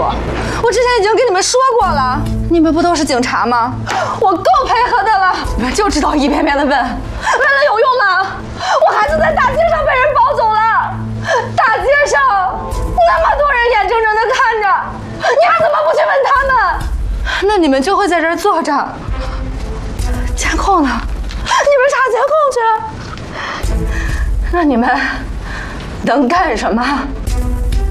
说，我之前已经跟你们说过了，你们不都是警察吗？我够配合的了，你们就知道一遍遍的问，问了有用吗？我孩子在大街上被人抱走了，大街上那么多人眼睁睁的看着，你还怎么不去问他们？那你们就会在这儿坐着，监控呢？你们查监控去？那你们能干什么？